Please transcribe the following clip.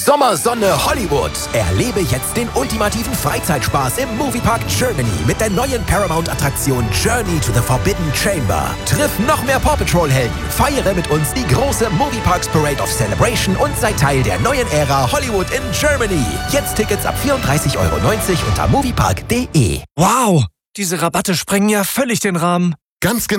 Sommersonne Hollywood. Erlebe jetzt den ultimativen Freizeitspaß im Moviepark Germany mit der neuen Paramount-Attraktion Journey to the Forbidden Chamber. Triff noch mehr Paw Patrol-Helden. Feiere mit uns die große Movieparks Parade of Celebration und sei Teil der neuen Ära Hollywood in Germany. Jetzt Tickets ab 34,90 € unter moviepark.de. Wow, diese Rabatte sprengen ja völlig den Rahmen. Ganz genau.